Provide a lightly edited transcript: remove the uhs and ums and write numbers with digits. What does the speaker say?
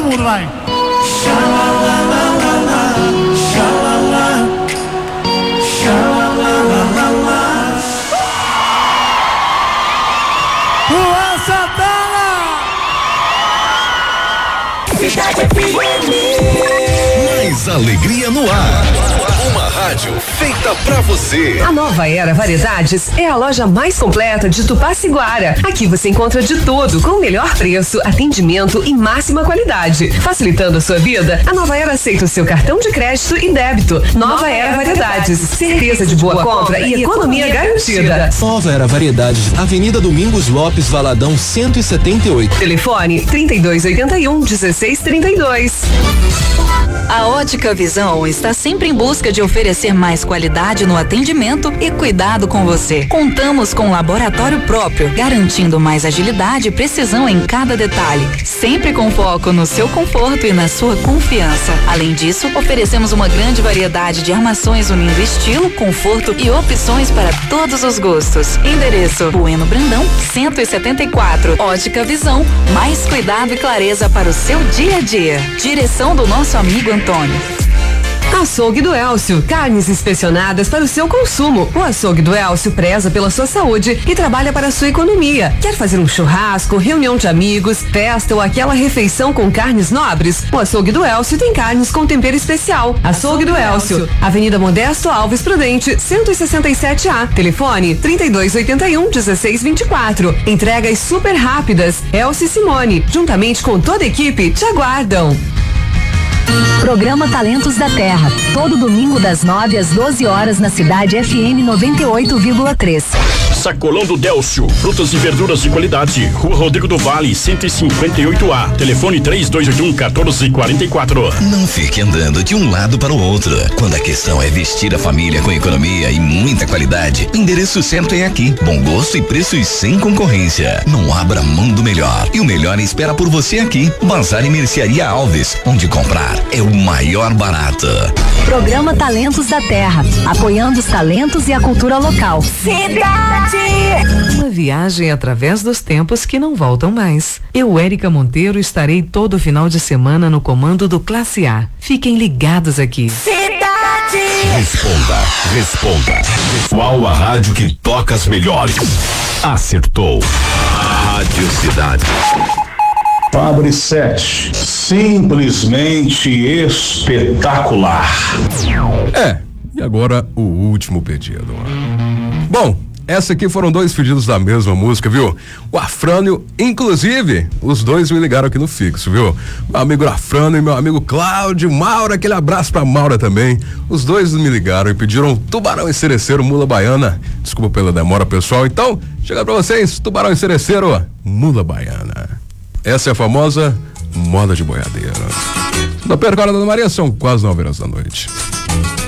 mundo, vai. Luan Santana! Cidade FM. Mais alegria no ar. Uma rádio feita pra você. A Nova Era Variedades é a loja mais completa de Tupaciguara. Aqui você encontra de tudo com o melhor preço, atendimento e máxima qualidade. Facilitando a sua vida, a Nova Era aceita o seu cartão de crédito e débito. Nova Era Variedades, certeza de boa compra e economia garantida. Nova Era Variedades, Avenida Domingos Lopes, Valadão 178. Telefone 3281-1632. A Ótica Visão está sempre em busca de oferecer mais qualidade no atendimento e cuidado com você. Contamos com um laboratório próprio, garantindo mais agilidade e precisão em cada detalhe, sempre com foco no seu conforto e na sua confiança. Além disso, oferecemos uma grande variedade de armações unindo estilo, conforto e opções para todos os gostos. Endereço: Bueno Brandão 174. Ótica Visão, mais cuidado e clareza para o seu dia a dia. Direção do nosso amigo Antônio. Açougue do Elcio, carnes inspecionadas para o seu consumo. O Açougue do Elcio preza pela sua saúde e trabalha para a sua economia. Quer fazer um churrasco, reunião de amigos, festa ou aquela refeição com carnes nobres? O Açougue do Elcio tem carnes com tempero especial. Açougue do Elcio, Avenida Modesto Alves Prudente, 167A. Telefone 3281-1624. Entregas super rápidas. Elcio e Simone, juntamente com toda a equipe, te aguardam. Programa Talentos da Terra, todo domingo das 9 às 12 horas na Cidade FM 98,3. Sacolão do Délcio, frutas e verduras de qualidade, Rua Rodrigo do Vale, 158A, telefone 3281-1444. Não fique andando de um lado para o outro. Quando a questão é vestir a família com economia e muita qualidade, o endereço certo é aqui. Bom gosto e preços sem concorrência. Não abra mão do melhor. E o melhor espera por você aqui. Bazar e Mercearia Alves, onde comprar é o maior barato. Programa Talentos da Terra, apoiando os talentos e a cultura local. Cidade! Uma viagem através dos tempos que não voltam mais. Eu, Érica Monteiro, estarei todo final de semana no comando do Classe A. Fiquem ligados aqui. Cidade! Responda. Qual a rádio que toca as melhores? Acertou. Rádio Cidade. Fabre 7, simplesmente espetacular. E agora o último pedido. Bom, essa aqui foram 2 pedidos da mesma música, viu? O Afrânio, inclusive, os dois me ligaram aqui no fixo, viu? Meu amigo Afrânio e meu amigo Cláudio, Maura, aquele abraço pra Maura também. Os dois me ligaram e pediram Tubarão e Cereçeiro, Mula Baiana. Desculpa pela demora, pessoal. Então, chega pra vocês, Tubarão e Cereçeiro, Mula Baiana. Essa é a famosa moda de boiadeira. Não perca a hora da Maria, são quase 9 horas da noite.